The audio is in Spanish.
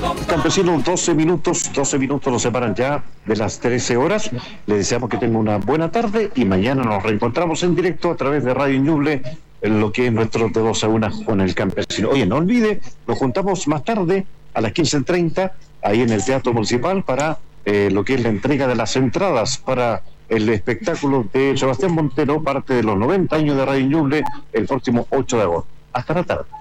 Campesinos, 12 minutos nos separan ya de las 13 horas. Les deseamos que tengan una buena tarde y mañana nos reencontramos en directo a través de Radio Ñuble, en lo que es nuestro de 12 a 1 con el campesino. Oye, no olvide, nos juntamos más tarde a las 15:30 ahí en el Teatro Municipal para lo que es la entrega de las entradas para el espectáculo de Sebastián Montero, parte de los 90 años de Radio Ñuble, el próximo 8 de agosto. Hasta la tarde.